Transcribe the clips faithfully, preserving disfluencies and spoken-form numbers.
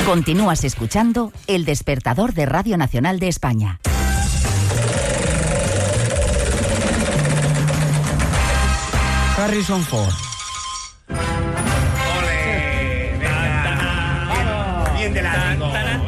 Continúas escuchando El Despertador de Radio Nacional de España. Harrison Ford. ¡Ole! ¡Venga! Bien de látigo.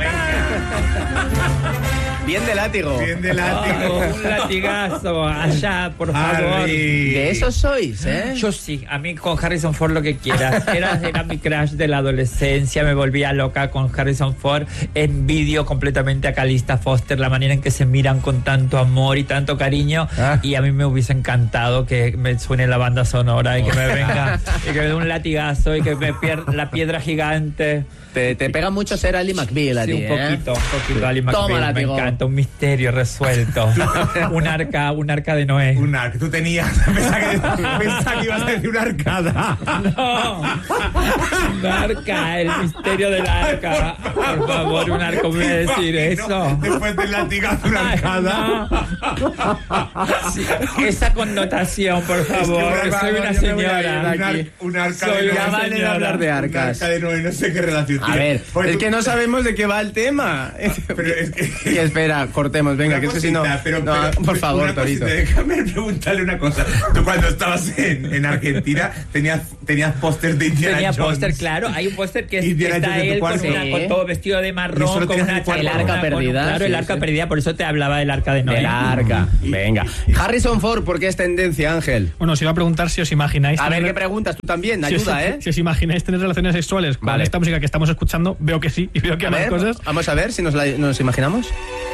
Bien de látigo. Bien de látigo. Oh, un latigazo allá, por favor. Harry. De esos sois, ¿eh? Yo sí, a mí con Harrison Ford lo que quieras. Era, era mi crush de la adolescencia, me volvía loca con Harrison Ford. Envidio completamente a Calista Foster, la manera en que se miran con tanto amor y tanto cariño. Ah. Y a mí me hubiese encantado que me suene la banda sonora y que me venga, y que me dé un latigazo y que me pierda la piedra gigante. Te, te pega mucho ser Ali McBeal a Sí, ti, un ¿eh? poquito, un poquito Ali Toma, McBeal, me látigo. encanta, un misterio resuelto. un arca, un arca de Noé. Un arca. Tú tenías. Pensaba que, pensaba que ibas a decir una arcada. No, un arca, el misterio del arca. Por favor, un arca, me voy a decir Imagino, eso. Después del latigazo, una Ay, arcada. no. Sí, esa connotación, por favor. Es que, Soy por una favor, yo me voy a ir señora. Un, ar- un arca Soy de una Noé. vale de señora. hablar de Un arcas. arca de Noé, no sé qué relación A tiene. ver, Porque es tú- que no sabemos de qué va el tema. Pero es que... Y espera, cortemos, venga, Una que es que si no... cosita, pero- no, pero- por pero favor, una Torito. cosita, déjame preguntarle una cosa. Tú cuando estabas en, en Argentina tenías, tenías pósters de Indiana Tenía Jones. póster, claro. Hay un póster que es, Indiana está Jones en tu él con, cuarto. una, Sí. con todo vestido de Y marrón, solo con tenías una el cuarto. El arca con una- perdida, Claro, el sí, arca sí. perdida, por eso te hablaba del arca de Noé. Del arca. Venga. Harrison Ford, ¿por qué es tendencia, Ángel? Bueno, os iba a preguntar si os imagináis... A ver, tener- ¿qué preguntas? Tú también, si os- ayuda, ¿eh? Si os imagináis tener relaciones sexuales con Vale. esta música que estamos escuchando, veo que sí, y veo que A hay más ver, cosas. vamos a ver si nos, la- nos imaginamos.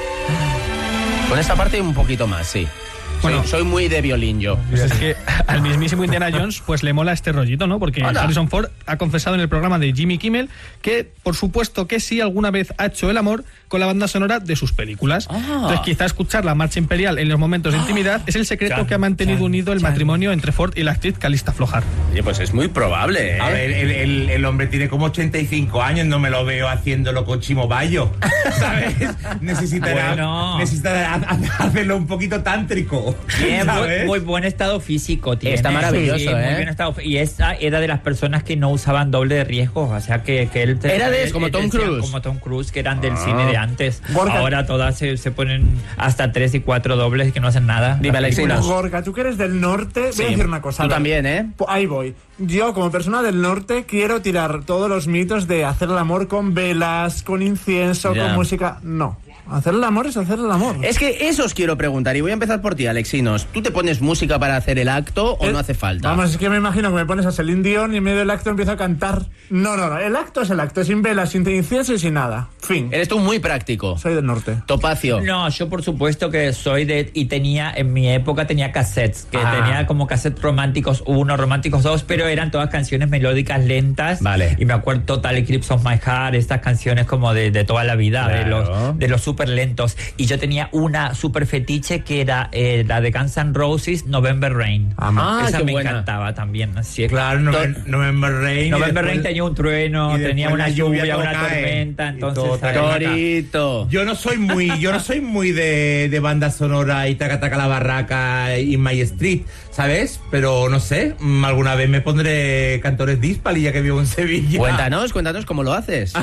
Con esta parte un poquito más, sí. Bueno. soy, soy muy de violín yo. Pues es que al mismísimo Indiana Jones pues le mola este rollito, ¿no? Porque Anda. Harrison Ford ha confesado en el programa de Jimmy Kimmel que, por supuesto que sí, alguna vez ha hecho el amor con la banda sonora de sus películas. Ah. Entonces quizá escuchar la marcha imperial en los momentos de intimidad es el secreto Chan, que ha mantenido chan, unido el chan. matrimonio entre Ford y la actriz Calista Flojar. Oye, pues es muy probable, ¿eh? A ver, el, el, el hombre tiene como ochenta y cinco años, no me lo veo haciéndolo con Chimo Bayo, ¿sabes? Necesitará, Bueno. necesitará ha- ha- hacerlo un poquito tántrico, Tiene muy, ¿sabes? muy buen estado físico. Tiene. Está maravilloso, Sí, ¿eh? Muy bien estado, y esa era de las personas que no usaban doble de riesgo. O sea, que, que él... Era de- él- como él Tom decía, Cruise. Como Tom Cruise, que eran del Ah. cine de antes. Gorka. Ahora todas se, se ponen hasta tres y cuatro dobles y que no hacen nada. Dime, Las películas. Alexinos. Gorka, tú que eres del norte, voy a decir una cosa. Tú a ver. también, ¿eh? Pues ahí voy. Yo, como persona del norte, quiero tirar todos los mitos de hacer el amor con velas, con incienso, Ya. con música. No. Hacer el amor es hacer el amor. Es que eso os quiero preguntar, y voy a empezar por ti, Alexinos. ¿Tú te pones música para hacer el acto o Eh, no hace falta? Vamos, es que me imagino que me pones a Celine Dion y en medio del acto empiezo a cantar. No, no, no. El acto es el acto, sin velas, sin incienso y sin nada. Fin. Eres tú muy práctico. Soy del norte. Topacio. No, yo por supuesto que soy de... Y tenía, en mi época tenía cassettes, que Ah. tenía como cassettes románticos uno, románticos dos, pero eran todas canciones melódicas lentas. Vale. Y me acuerdo Total Eclipse of My Heart, estas canciones como de, de toda la vida, de Claro. los de los súper lentos. Y yo tenía una súper fetiche que era eh, la de Guns N' Roses, November Rain. Ah, Esa qué me buena. encantaba también. Así es. Claro, November, November Rain. y November después- Rain tenía un trueno, y después tenía una la lluvia, lluvia, todo una cae, tormenta, y entonces... todo ¿sabes? cae. Torito. Yo no soy muy, yo no soy muy de, de banda sonora y taca taca la barraca y My Street, ¿sabes? Pero no sé, mm, alguna vez me pondré Cantores Dispal y ya que vivo en Sevilla. Cuéntanos, cuéntanos cómo lo haces.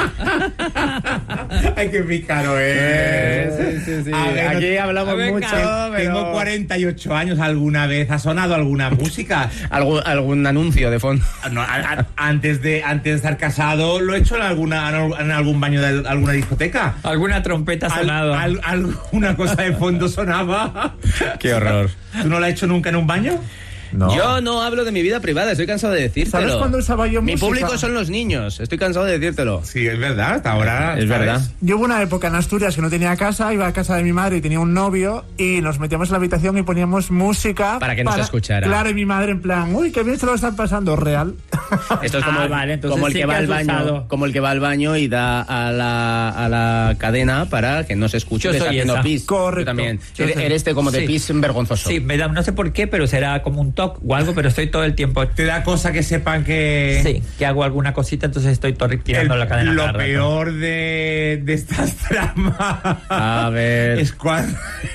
Ay, qué pícaro es. Sí, sí, sí. A ver, Aquí no- hablamos a ver, mucho, ca- pero... Tengo cuarenta y ocho años, ¿alguna vez ha sonado alguna música? ¿Algún, algún anuncio de fondo. No, a- a- antes, de, antes de estar casado lo he hecho en, alguna, en algún baño de alguna discoteca. Alguna trompeta ha Al- sonado. al- alguna cosa de fondo sonaba. Qué horror. ¿Tú no la has hecho nunca en un baño? No. Yo no hablo de mi vida privada, estoy cansado de decírtelo. ¿Sabes cuándo usaba yo Mi música? público son los niños, estoy cansado de decírtelo. Sí, es verdad, hasta ahora. Es ¿sabes? verdad. Yo hubo una época en Asturias que no tenía casa, iba a casa de mi madre y tenía un novio y nos metíamos en la habitación y poníamos música Para que nos escuchara. Claro, y mi madre en plan, uy, qué bien se lo están pasando, real. Esto es como, Ah, vale, entonces como el sí que que va has al baño, usado. como el que va al baño y da a la, a la cadena para que no se escuche Yo que está soy haciendo esa. pis. Correcto. Yo también. Yo Eres, soy- eres de como de Sí. pis vergonzoso. Sí, me da, no sé por qué, pero será como un toque o algo, pero estoy todo el tiempo. Te da cosa que sepan que. Sí, que hago alguna cosita, entonces estoy todo tirando El- la cadena. lo cada rato. peor de, de estas tramas A ver. es cuando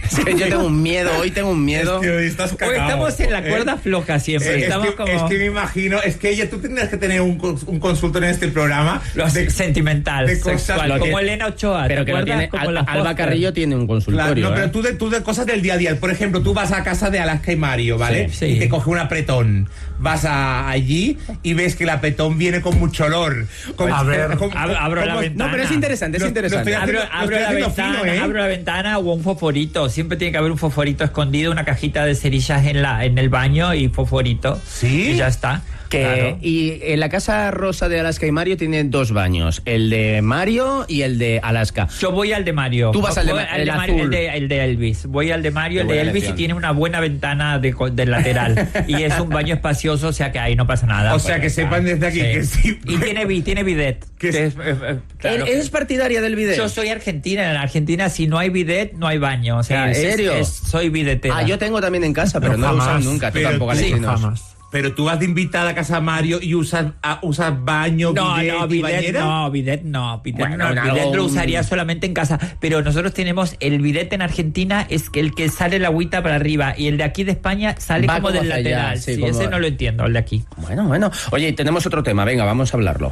Es que yo tengo un miedo, hoy tengo un miedo. Es que hoy estás cagao. Hoy estamos en la cuerda ¿Eh? floja siempre. Es, estamos es, que, como... es que me imagino, es que ella, tú tendrías que tener un, cons- un consultor en este programa. Lo de- sentimental, de cosas- sexual, lo como que- Elena Ochoa. ¿te Pero que lo acuerdas? tiene, Como Al- la Alba Foster. Carrillo tiene un Claro, consultorio. no, pero ¿eh? tú de, tú de cosas del día a día. Por ejemplo, tú vas a casa de Alaska y Mario, ¿vale? Sí, sí. Y te coge un apretón. Vas a, allí y ves que el apretón viene con mucho olor. Con- A ver, con- ab- abro la como- ventana. No, pero es interesante, es Lo- interesante. lo estoy Abro, haciendo- lo abro estoy la haciendo ventana, fino, ¿eh? abro la ventana o un fosforito. Siempre tiene que haber un fosforito escondido, una cajita de cerillas en la en el baño y fosforito. ¿Sí? Y ya está. Que, Claro. Y en la casa rosa de Alaska y Mario tiene dos baños, el de Mario y el de Alaska. Yo voy al de Mario. Tú vas al de Voy Ma- el Mario, azul. el de, el de Elvis. Voy al de Mario, Qué el de buena Elvis elección. y tiene una buena ventana de, co- del lateral. Y es un baño espacioso, o sea que ahí no pasa nada. O sea, Pues que ya está. sepan desde aquí que sí. Y tiene, bi- tiene bidet. Que Que es- es- eh, eh, claro ¿Él- que- ¿Eres partidaria del bidet? Yo soy argentina. En Argentina, si no hay bidet, no hay baño. O sea, ¿En es- serio? es- soy bidetera. Ah, yo tengo también en casa, pero no, No, lo he usado jamás. nunca. Tú Pero tampoco, sí, Alecinos. jamás. Pero tú vas de invitada a casa a Mario y usas, a- usas baño, No, bidet no, y bidet bañera. no, bidet no, bidet Bueno, no, en bidet algo- lo usaría solamente en casa, pero nosotros tenemos el bidet en Argentina es que el que sale la agüita para arriba y el de aquí de España sale Va como como del hacia allá, lateral, sí, sí, como- ese no lo entiendo, el de aquí. Bueno, bueno. Oye, tenemos otro tema. Venga, vamos a hablarlo.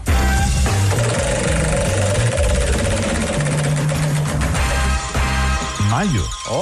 Mayo.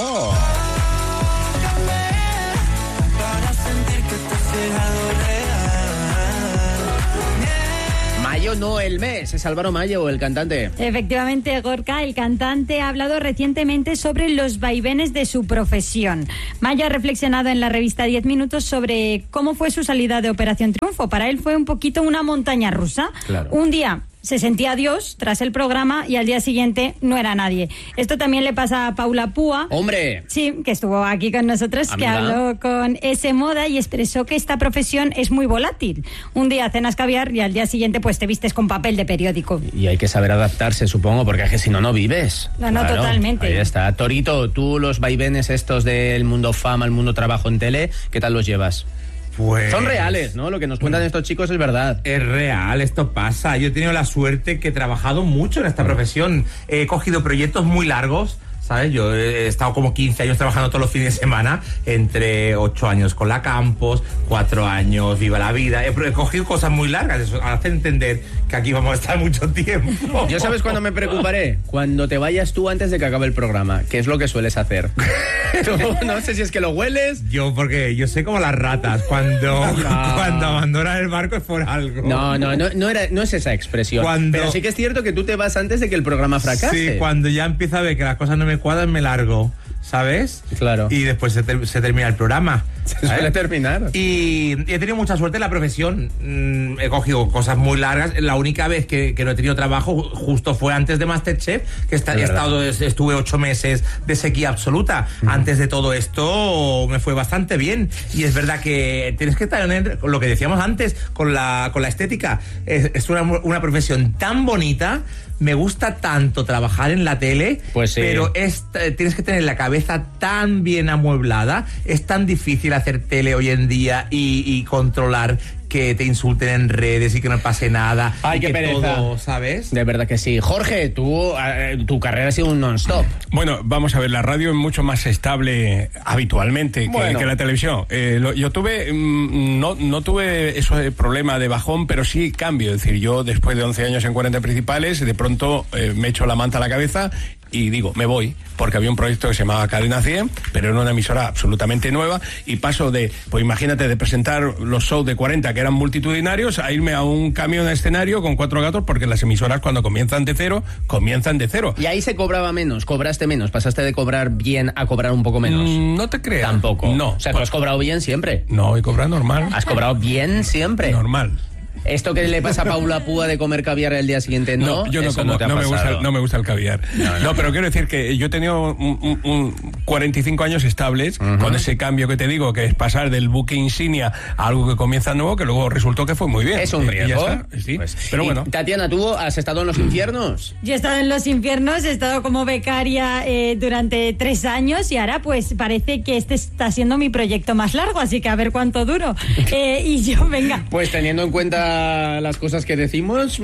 Mayo no el mes, es Álvaro Mayo, el cantante. Efectivamente, Gorka, el cantante, ha hablado recientemente sobre los vaivenes de su profesión. Mayo ha reflexionado en la revista diez minutos sobre cómo fue su salida de Operación Triunfo. Para él fue un poquito una montaña rusa. Claro. Un día se sentía Dios tras el programa y al día siguiente no era nadie. Esto también le pasa a Paula Púa. ¡Hombre! Sí, que estuvo aquí con nosotros, que Amiga. habló con S Moda y expresó que esta profesión es muy volátil. Un día cenas caviar y al día siguiente pues te vistes con papel de periódico. Y hay que saber adaptarse, supongo, porque es que si no, no vives. No, no, totalmente. Ahí está. Torito, tú los vaivenes estos del mundo fama, el mundo trabajo en tele, ¿qué tal los llevas? Pues Son reales, ¿no? Lo que nos cuentan estos chicos es verdad. Es real, esto pasa. Yo he tenido la suerte que he trabajado mucho en esta profesión. He cogido proyectos muy largos, ¿sabes? Yo he estado como quince años trabajando todos los fines de semana, entre ocho años con la Campos, cuatro años Viva la Vida. He, he cogido cosas muy largas, eso hace entender que aquí vamos a estar mucho tiempo. Yo, ¿sabes cuándo me preocuparé? Cuando te vayas tú antes de que acabe el programa, que es lo que sueles hacer. Tú, no sé si es que lo hueles. Yo, porque yo sé como las ratas, cuando, cuando abandonan el barco es por algo. No, no, no, no, era, no es esa expresión. Cuando- Pero sí que es cierto que tú te vas antes de que el programa fracase. Sí, cuando ya empiezo a ver que las cosas no me cuadran, me largo, ¿sabes? Claro. Y después se, ter- se termina el programa. Se ¿sabes? suele terminar. Y he tenido mucha suerte en la profesión. Mm, he cogido cosas muy largas. La única vez que, que no he tenido trabajo justo fue antes de MasterChef, que está, Es he verdad. estado, estuve ocho meses de sequía absoluta. Antes de todo esto me fue bastante bien. Y es verdad que tienes que tener, lo que decíamos antes, con la, con la estética. Es, es una, una profesión tan bonita. Me gusta tanto trabajar en la tele, Pues sí. pero es, eh, tienes que tener la cabeza tan bien amueblada. Es tan difícil hacer tele hoy en día y, y controlar que te insulten en redes y que no pase nada. Ay, y qué que pereza. todo, ¿sabes? De verdad que sí. Jorge, tú, eh, tu carrera ha sido un non-stop. Bueno, vamos a ver, la radio es mucho más estable habitualmente que, Bueno. que la televisión. Eh, lo- yo tuve, mm, no, no tuve ese problema de bajón, pero sí cambio. Es decir, yo después de once años en cuarenta principales, de pronto eh, me echo la manta a la cabeza y digo, me voy, porque había un proyecto que se llamaba Cadena cien, pero era una emisora absolutamente nueva, y paso de, pues imagínate, de presentar los shows de cuarenta que eran multitudinarios, a irme a un camión de escenario con cuatro gatos, porque las emisoras cuando comienzan de cero, comienzan de cero. Y ahí se cobraba menos, cobraste menos, pasaste de cobrar bien a cobrar un poco menos. Mm, no te creas. Tampoco. No. O sea, tú has cobrado bien siempre. No, y cobrar normal. Has cobrado bien siempre. Normal. Esto que le pasa a Paula Púa de comer caviar el día siguiente, no. No, yo no Eso como, te ha no, me gusta, pasado. el- no me gusta el caviar. No, pero quiero decir que yo he tenido un, un- un cuarenta y cinco años estables con ese cambio que te digo, que es pasar del buque insignia a algo que comienza nuevo, que luego resultó que fue muy bien. Es un Y- y ya riesgo. está, sí. Pues, pero y, bueno. Tatiana, ¿tú has estado en los infiernos? Yo he estado en los infiernos, he estado como becaria eh, durante tres años y ahora pues parece que este está siendo mi proyecto más largo, así que a ver cuánto duro. Eh, y yo, venga. Pues teniendo en cuenta las cosas que decimos,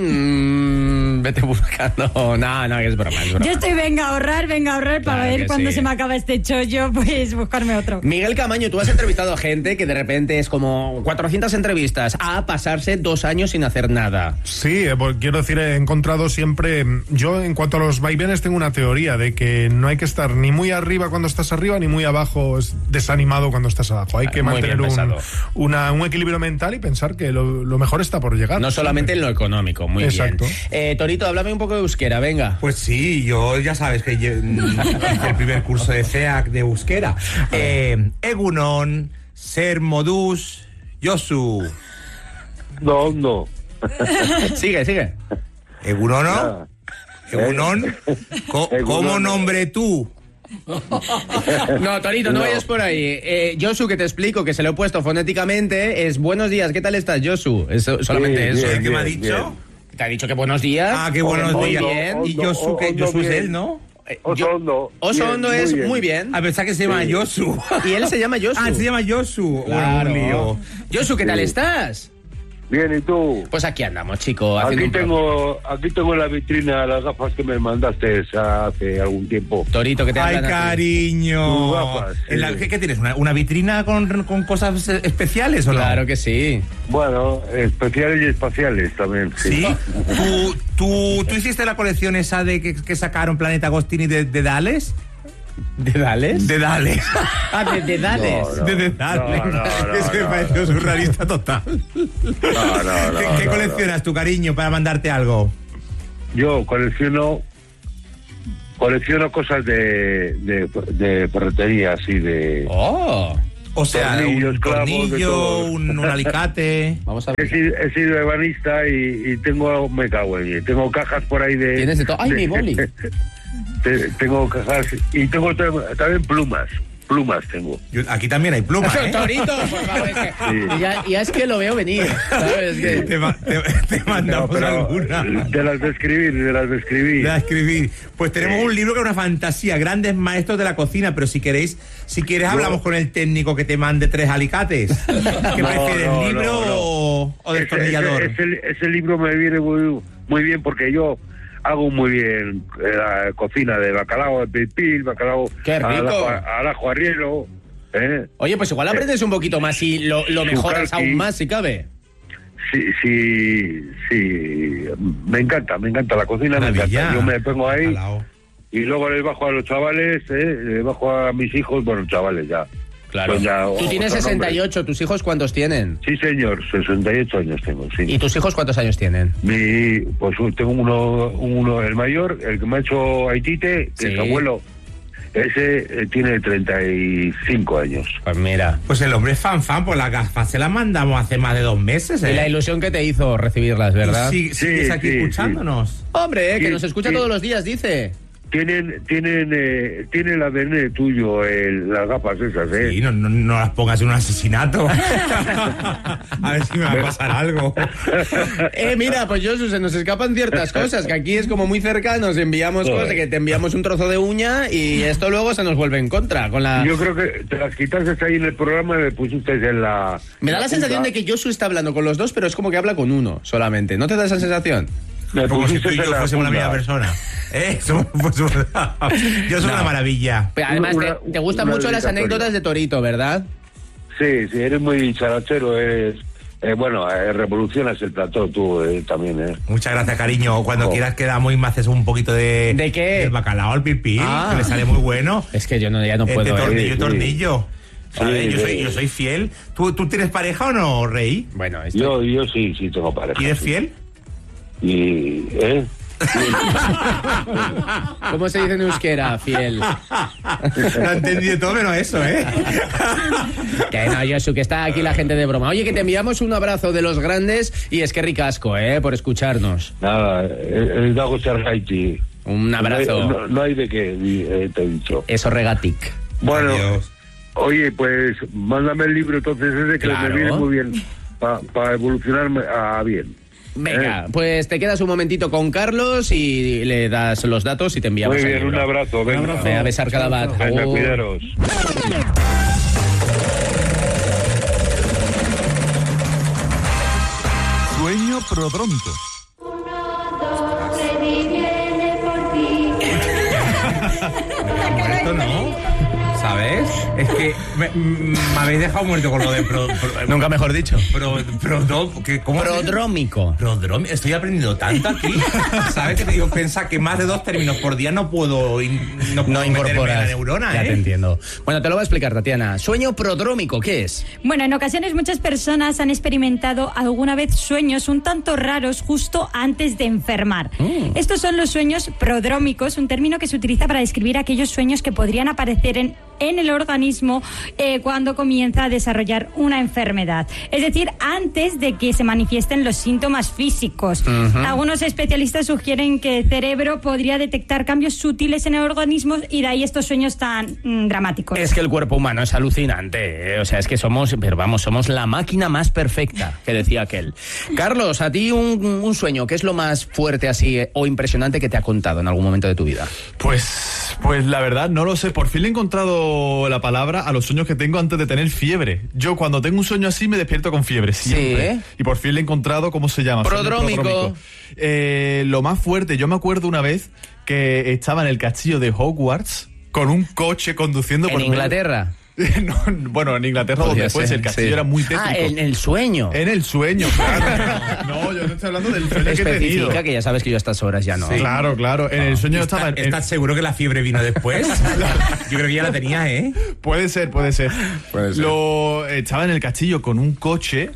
mmm, vete buscando. No, no, es broma, es broma. Yo estoy, venga a ahorrar, venga a ahorrar para Claro ver que cuándo sí. se me acaba este este chollo, pues buscarme otro. Miguel Camaño, tú has entrevistado a gente que de repente es como cuatrocientas entrevistas a pasarse dos años sin hacer nada. Sí, eh, pues, quiero decir, he encontrado siempre... Yo, en cuanto a los vaivenes, tengo una teoría de que no hay que estar ni muy arriba cuando estás arriba, ni muy abajo desanimado cuando estás abajo. Hay que Muy mantener bien un, pensado. una, un equilibrio mental y pensar que lo, lo mejor está por llegar. No solamente en lo económico, muy Exacto. bien. Eh, Torito, háblame un poco de euskera, venga. Pues sí, yo ya sabes que yo, hice el primer curso de C E A C de euskera. Eh, Egunon, Ser Modus, Josu. No, no. Sigue, sigue. Egunon, ¿no? Ah. Egunon, Co- ¿cómo nombre tú? No, Torito, no, No. vayas por ahí. Eh, Josu, que te explico, que se lo he puesto fonéticamente, es buenos días, ¿qué tal estás, Josu? Es solamente Bien, eso. bien, ¿Qué me ha bien, dicho? bien. Te ha dicho que buenos días. Ah, qué buenos Muy días. bien. Y Josu, que Hondo Josu es bien. él, ¿no? Eh, Oso yo- Hondo. Oso Bien, Hondo muy es bien. muy bien. A pensar que se llama Sí. Josu. Y él se llama Josu. Ah, se llama Josu. Claro. Bueno, un lío. Josu, ¿qué tal Sí. estás? Bien, ¿y tú? Pues aquí andamos, chico. haciendo Aquí un pro- tengo, aquí tengo en la vitrina las gafas que me mandaste hace algún tiempo. Torito, que te Ay, hablan a ti. cariño. Tus gafas, sí. En la- ¿qué, qué tienes? ¿Una, una vitrina con, con cosas eh, especiales o no? Claro que sí. Bueno, especiales y espaciales también. ¿Sí? ¿Tú, tú, ¿Tú hiciste la colección esa de que, que sacaron Planeta Agostini de, de Dales? ¿De Dales? De Dales. Ah, de, de Dales. No, no. De, de Dales. No, no, no, que se me no, pareció surrealista total. No, no, no, ¿Qué, qué no, coleccionas tu cariño para mandarte algo? Yo colecciono colecciono cosas de, de, de ferretería, así de... Oh. O sea, Tornillos, un clavos, de tornillo, todo. un, un alicate. Vamos a He ver. sido, he sido ebanista y, y tengo, me cago en ello. Tengo cajas por ahí de... Tienes de todo. ¡Ay, mi boli! Te- tengo cajas y tengo tam- también plumas. Plumas tengo. Yo- aquí también hay plumas, ¿eh? Torito, por favor, es que, Sí. ya, ya es que lo veo venir, ¿sabes? Es que- Te, ma- te- te mandamos No, pero alguna. de las de escribir, de las de escribir. De escribir. Pues tenemos Sí. un libro que es una fantasía, grandes maestros de la cocina, pero si queréis, si quieres No. hablamos con el técnico que te mande tres alicates. ¿Qué No, prefieres, no, libro no, no. o, o Ese, destornillador? ese, ese- ese libro me viene muy, muy bien porque yo hago muy bien eh, la cocina de bacalao, de pipil, bacalao ¡Qué rico! al ajo, al ajo arriero, ¿eh? Oye, pues igual aprendes un poquito más y lo, lo mejoras Zuccardi. aún más si cabe. Sí, sí, sí, me encanta, me encanta la cocina, me Maravilla. encanta. Yo me pongo ahí Alao. y luego les bajo a los chavales, ¿eh? Les bajo a mis hijos, bueno, chavales ya. Claro. Son ya Tú tienes otros sesenta y nombres. ocho, ¿tus hijos cuántos tienen? Sí, señor, sesenta y ocho años tengo, sí. ¿Y tus hijos cuántos años tienen? Mi, pues tengo uno, uno, el mayor, el que me ha hecho Haitite, que Sí. es abuelo, ese eh, tiene treinta y cinco años. Pues mira. Pues el hombre es fan fan, pues las gafas se las mandamos hace más de dos meses, ¿eh? Y la ilusión que te hizo recibirlas, ¿verdad? Y si- sigues Sí, aquí sí, escuchándonos. Hombre, que Sí, nos escucha sí. todos los días, dice. Tienen, tienen, eh, tiene el A D N tuyo, el, las gafas esas, ¿eh? Sí, no, no, no las pongas en un asesinato. A ver si me va a pasar algo. Eh, mira, pues Josu, se nos escapan ciertas cosas, que aquí es como muy cerca, nos enviamos Joder. cosas, que te enviamos un trozo de uña y esto luego se nos vuelve en contra. Con la... Yo creo que te las quitaste ahí en el programa y me pusiste en la... Me da la sensación de que Josu está hablando con los dos, pero es como que habla con uno solamente. ¿No te da esa sensación? Me Como si tú pusiste y yo en la fuésemos la punta. misma persona. ¿Eh? Somos- pues, yo soy No. una maravilla. Pero además, Una- te, te gustan una mucho las dedicatoria. anécdotas de Torito, ¿verdad? Sí, sí, eres muy charachero, eres... eh, bueno, eh, revolucionas el plató tú eh, también, ¿eh? Muchas gracias, cariño. Cuando Jo. quieras quedamos y me haces un poquito de... ¿De qué? Del bacalao al pipí, Ah. que le sale muy bueno. Es que yo no, ya no Eh, puedo. de ¿eh? tornillo, sí. tornillo. ¿Sabes? Sí, yo, soy, sí. yo soy fiel. ¿Tú, ¿Tú tienes pareja o no, Rey? Bueno, esto... Yo, yo sí, sí tengo pareja. ¿Y eres sí. fiel? Y, ¿eh? ¿Cómo se dice en euskera? Fiel. Lo he entendido todo menos eso, ¿eh? Que no, Josu, que está aquí la gente de broma. Oye, que te enviamos un abrazo de los grandes y es que ricasco, ¿eh? Por escucharnos. Nada, el, el Dago Chargaiti. Un abrazo. No, hay- no, no hay de qué, eh, te he dicho. Eso regatic. Bueno, Adiós. oye, pues mándame el libro entonces ese que Claro. me viene muy bien para evolucionarme a bien. Venga, Eh. pues te quedas un momentito con Carlos y le das los datos y te enviamos Muy el bien, un libro. abrazo. Venga, Venga, a besar cada bat. venga, Agur. cuidaros. Sueño prodronto. Esto no. ¿sabes? Es que me, me habéis dejado muerto con lo de pro, pro, Nunca mejor dicho. Pro, pro, pro, que, ¿cómo Prodrómico. Prodrómico. Estoy aprendiendo tanto aquí. ¿Sabes? Que te digo, pensar que más de dos términos por día no puedo, in, no puedo No incorporas. la neurona, Ya ¿eh? te entiendo. Bueno, te lo voy a explicar, Tatiana. Sueño prodrómico, ¿qué es? Bueno, en ocasiones muchas personas han experimentado alguna vez sueños un tanto raros justo antes de enfermar. Mm. Estos son los sueños prodrómicos, un término que se utiliza para describir aquellos sueños que podrían aparecer en, en el organismo eh, cuando comienza a desarrollar una enfermedad. Es decir, antes de que se manifiesten los síntomas físicos. Ujú. Algunos especialistas sugieren que el cerebro podría detectar cambios sutiles en el organismo y de ahí estos sueños tan mm, dramáticos. Es que el cuerpo humano es alucinante, ¿eh? O sea, es que somos, pero vamos, somos la máquina más perfecta, que decía aquel. Carlos, a ti un, un sueño, ¿qué es lo más fuerte así eh, o impresionante que te ha contado en algún momento de tu vida? Pues, pues la verdad no lo sé. Por fin le he encontrado la palabra a los sueños que tengo antes de tener fiebre. Yo cuando tengo un sueño así me despierto con fiebre siempre. Sí, ¿eh? Y por fin le he encontrado cómo se llama. Sueño Prodrómico. prodrómico. Eh, lo más fuerte, yo me acuerdo una vez que estaba en el castillo de Hogwarts con un coche conduciendo ¿En por Inglaterra? No, bueno, en Inglaterra Podría donde fuese, ser, el castillo sí. era muy tétrico. Ah, en el sueño. En el sueño, claro. No, yo no estoy hablando del sueño que he tenido. Especifica que ya sabes que yo a estas horas ya no. Sí. Claro, claro. En el sueño ¿Está- estaba... en- ¿Estás seguro que la fiebre vino después? Yo creo que ya la tenía, ¿eh? Puede ser, puede ser. Puede ser. Lo estaba en el castillo con un coche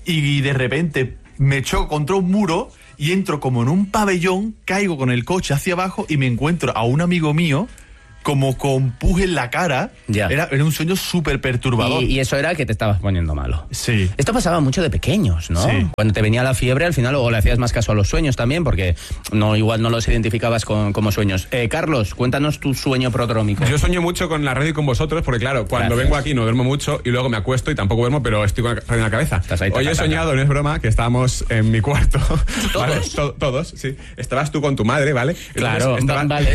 y de repente me choco contra un muro y entro como en un pabellón, caigo con el coche hacia abajo y me encuentro a un amigo mío como con pus en la cara. Ya. Era, era un sueño súper perturbador. Y, y eso era que te estabas poniendo malo. Sí. Esto pasaba mucho de pequeños, ¿no? Sí. Cuando te venía la fiebre, al final, o le hacías más caso a los sueños también, porque no igual no los identificabas con, como sueños. Eh, Carlos, cuéntanos tu sueño prodrómico. Yo sueño mucho con la radio y con vosotros, porque claro, cuando Gracias. vengo aquí no duermo mucho y luego me acuesto y tampoco duermo, pero estoy con la radio en la cabeza. Estás ahí, Hoy taca, he taca. soñado, no es broma, que estábamos en mi cuarto. ¿Todos? ¿Vale? To- todos, sí. Estabas tú con tu madre, ¿vale? Entonces, Claro, estaba- vale.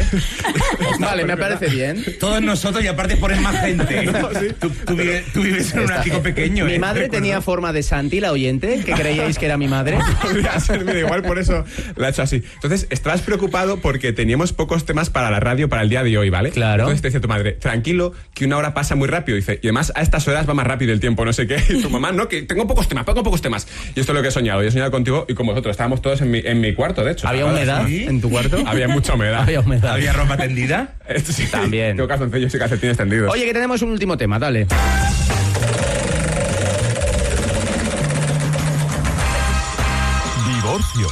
Vale, me parece bien. Todos nosotros y aparte pones más gente. tú, tú vives, tú vives en un Está- ático pequeño. Mi ¿eh? madre Recuerdo. tenía forma de Santi, la oyente, que creíais que era mi madre. Podría ser, mira, igual por eso la he hecho así. Entonces, estabas preocupado porque teníamos pocos temas para la radio para el día de hoy, ¿vale? Claro. Entonces te decía tu madre, tranquilo, que una hora pasa muy rápido. Dice, y además a estas horas va más rápido el tiempo, no sé qué. Y tu mamá, no, que tengo pocos temas, tengo pocos temas. Y esto es lo que he soñado. Yo he soñado contigo y con vosotros. Estábamos todos en mi, en mi cuarto, de hecho. ¿Había Ahora humedad sí. en tu cuarto? Había mucha humedad. Había humedad. ¿Había ropa tendida? Esto sí. También. Tengo calzoncillos y calcetines tendidos. Oye, que tenemos un último tema, dale. Divorcio.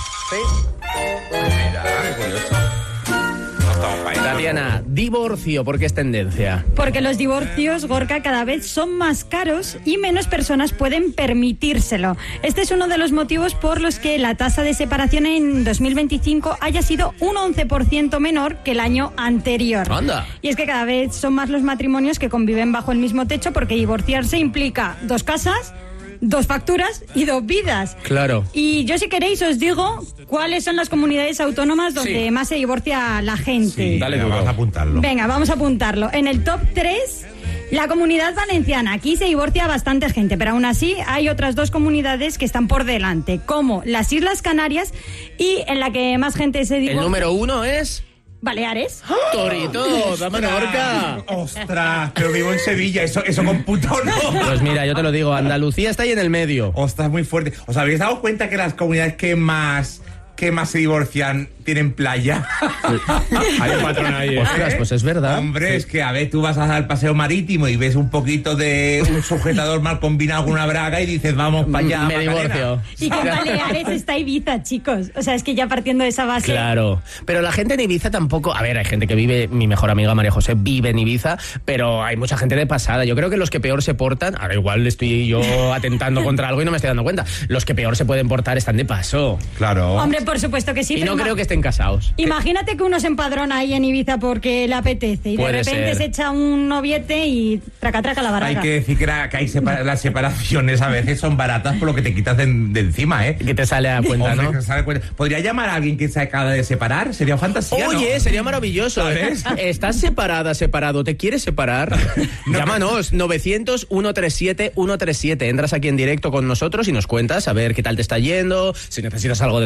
Tatiana, divorcio, ¿por qué es tendencia? Porque los divorcios, Gorka, cada vez son más caros y menos personas pueden permitírselo. Este es uno de los motivos por los que la tasa de separación en dos mil veinticinco haya sido un once por ciento menor que el año anterior. Anda. Y es que cada vez son más los matrimonios que conviven bajo el mismo techo porque divorciarse implica dos casas, dos facturas y dos vidas. Claro. Y yo, si queréis, os digo cuáles son las comunidades autónomas donde Sí. más se divorcia la gente. Dale Venga, duro. vamos a apuntarlo. Venga, vamos a apuntarlo. En el top tres, la Comunidad Valenciana. Aquí se divorcia bastante gente, pero aún así hay otras dos comunidades que están por delante, como las Islas Canarias y en la que más gente se El divorcia. número uno es... Baleares. Torito, dame Menorca. Ostras, pero vivo en Sevilla, eso, eso computa o no. Pues mira, yo te lo digo, Andalucía está ahí en el medio. Ostras, muy fuerte. ¿Os habéis dado cuenta que las comunidades que más que más se divorcian tienen playa? Hay un patrón ahí, ¿eh? Ostras, pues es verdad. Hombre, es que a ver, tú vas al paseo marítimo y ves un poquito de un sujetador mal combinado con una braga y dices, vamos para allá. Me Macarena. divorcio. Y que en Baleares está Ibiza, chicos. O sea, es que ya partiendo de esa base... Claro, pero la gente en Ibiza tampoco, a ver, hay gente que vive, mi mejor amiga María José vive en Ibiza, pero hay mucha gente de pasada. Yo creo que los que peor se portan, ahora igual estoy yo atentando contra algo y no me estoy dando cuenta, los que peor se pueden portar están de paso. Claro. Hombre, por supuesto que sí. Y pero no ima- creo que estén casados. Imagínate que uno se empadrona ahí en Ibiza porque le apetece y Puede de repente ser. se echa un noviete y traca traca la baraja. Hay que decir que, era- que hay separa- las separaciones a veces son baratas por lo que te quitas de, de encima, ¿eh? Que te sale a cuenta, Hombre, ¿no? que sale a cuenta. ¿Podría llamar a alguien que se acaba de separar? Sería fantasía, ¿no? Oye, sería maravilloso. ¿Sabes? ¿Estás separada, separado? ¿Te quieres separar? Llámanos, novecientos, ciento treinta y siete, ciento treinta y siete. Entras aquí en directo con nosotros y nos cuentas a ver qué tal te está yendo, si necesitas algo de nosotros,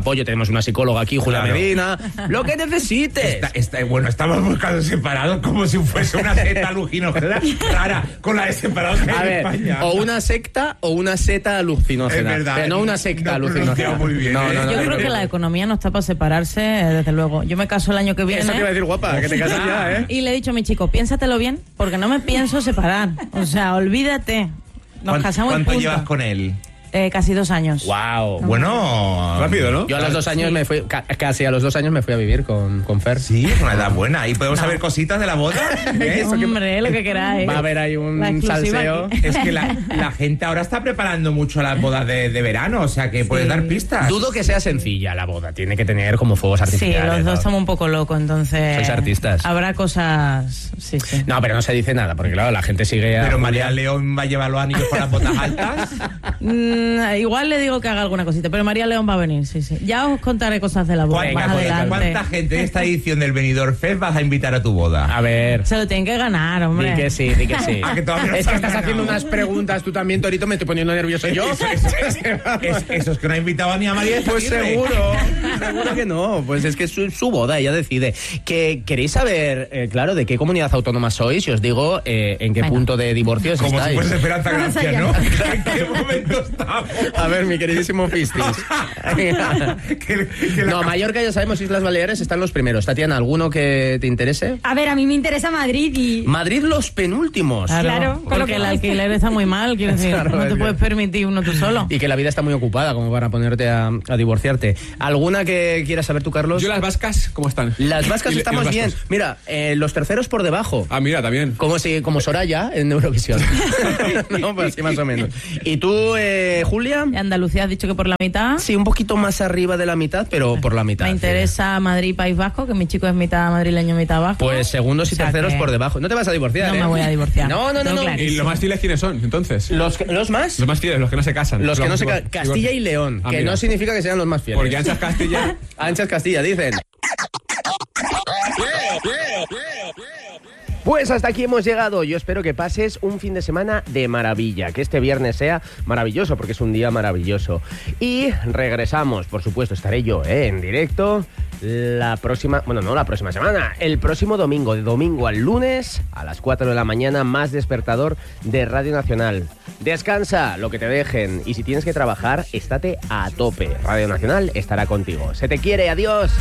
apoyo, tenemos una psicóloga aquí, Julia Claro. Medina, lo que necesites. Está, está- bueno, estamos buscando separados como si fuese una secta alucinógena rara con la de separados que hay A en ver, España. o una secta o una seta alucinógena. Es verdad, Pero no una secta no alucinógena. pronunciado muy bien, No, ¿eh? no, no, Yo no, creo no. que la economía no está para separarse, eh, desde luego. Yo me caso el año que viene. Eso te iba a decir, guapa, que te casas ya, ¿eh? Y le he dicho a mi chico, piénsatelo bien, porque no me pienso separar. O sea, olvídate. Nos ¿Cuán- casamos y ¿Cuánto punto. llevas con él? Eh, casi dos años. Wow. Bueno, Rápido, ¿no? Yo a los dos años me fui, ca- casi a los dos años me fui a vivir con, con Fer. Sí, es una edad buena. ¿Y podemos saber cositas de la boda? ¿Eh? Hombre, lo que queráis. Va a haber ahí un La exclusiva salseo. aquí. Es que la, la gente ahora está preparando mucho las bodas de, de verano, o sea que puedes dar pistas. Dudo que sea sencilla la boda, tiene que tener como fuegos Sí, artificiales. los dos ¿no? estamos un poco locos, entonces... Sois artistas. Habrá cosas... Sí, sí. No, pero no se dice nada, porque claro, la gente sigue a Pero Julia. María León va a llevar los anillos con las botas altas. Mm, igual le digo que haga alguna cosita, pero María León va a venir, sí, sí. Ya os contaré cosas de la boda Venga, más pues, adelante. ¿cuánta gente de esta edición del Benidorm Fest vas a invitar a tu boda? A ver. Se lo tienen que ganar, hombre. Di que sí, di que sí. Ah, que todavía no es se que han estás ganado. haciendo unas preguntas tú también, Torito, me estoy poniendo nervioso yo. Eso, Es- eso es que no ha invitado ni a María de Pues Zaguirre. seguro, seguro que no. Pues es que es su, su boda, ella decide. Que queréis saber, eh, claro, de qué comunidad autónoma sois, y os digo eh, en qué Venga. punto de divorcios Como si estáis. fuese Esperanza Vamos Gracia, allá. ¿no? ¿En qué momento estamos? A ver, mi queridísimo Fistis. Que- que la- No, Mallorca ya sabemos, Islas Baleares están los primeros. Tatiana, ¿alguno que te interese? A ver, a mí me interesa Madrid y... Madrid los penúltimos. Claro, con lo porque que el vais. alquiler está muy mal, quiero decir, Claro, no es te que- puedes permitir uno tú solo. Y que la vida está muy ocupada como para ponerte a, a divorciarte. ¿Alguna que quieras saber tú, Carlos? Yo las vascas, ¿cómo están? Las vascas Y- y estamos los bien. vascos. Mira, eh, los terceros por debajo. Ah, mira, también. Como si, como Soraya en Eurovisión. No, pues sí, más o menos. ¿Y tú, eh, Julia? Andalucía has dicho que por la mitad. Sí, un poquito más arriba de la mitad, pero por la mitad. Me interesa Madrid y País Vasco, que mi chico es mitad madrileño, mitad vasco. Pues segundos y O sea terceros que- por debajo. No te vas a divorciar, No ¿eh? me voy a divorciar. No, no, no. Tengo no. clarísimo. ¿Y los más fieles quiénes son, entonces? ¿Los, ¿Los más? Los más fieles, los que no se casan. Los que no se divor- ca- Castilla y León, Ah, que mira. no significa que sean los más fieles. Porque anchas Castilla... Anchas Castilla, dicen. Pues hasta aquí hemos llegado. Yo espero que pases un fin de semana de maravilla, que este viernes sea maravilloso, porque es un día maravilloso. Y regresamos, por supuesto, estaré yo ¿eh? en directo la próxima, bueno, no la próxima semana, el próximo domingo, de domingo al lunes, a las cuatro de la mañana, más despertador de Radio Nacional. Descansa lo que te dejen, y si tienes que trabajar, estate a tope. Radio Nacional estará contigo. Se te quiere, adiós.